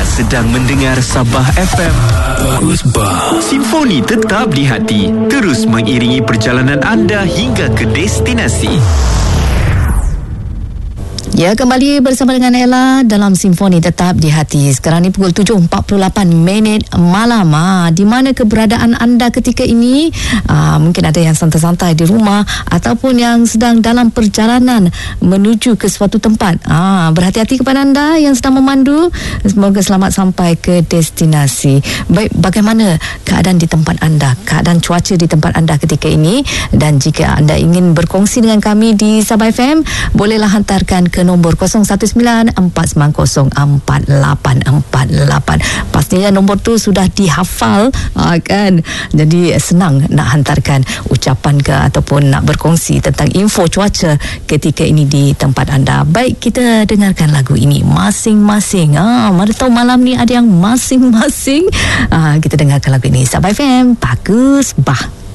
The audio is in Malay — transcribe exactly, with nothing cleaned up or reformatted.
sedang mendengar Sabah F M. Bagus bah. Simfoni tetap di hati, terus mengiringi perjalanan anda hingga ke destinasi. Ya, kembali bersama dengan Ella dalam Simfoni Tetap di Hati. Sekarang ni pukul tujuh empat puluh lapan minit malam. Ha, di mana keberadaan anda ketika ini? Ha, mungkin ada yang santai-santai di rumah ataupun yang sedang dalam perjalanan menuju ke suatu tempat. Ha, berhati-hati kepada anda yang sedang memandu. Semoga selamat sampai ke destinasi. Baik, bagaimana keadaan di tempat anda? Keadaan cuaca di tempat anda ketika ini? Dan jika anda ingin berkongsi dengan kami di Sabah F M, bolehlah hantarkan ke nombor kosong satu sembilan empat sembilan kosong empat lapan empat lapan. Pastinya nombor tu sudah dihafal, ha, kan? Jadi senang nak hantarkan ucapan ke ataupun nak berkongsi tentang info cuaca ketika ini di tempat anda. Baik, kita dengarkan lagu ini masing-masing. Ah, ha, mana tahu malam ni ada yang masing-masing. Ah, ha, kita dengarkan lagu ini. Sabah F M, bagus bah.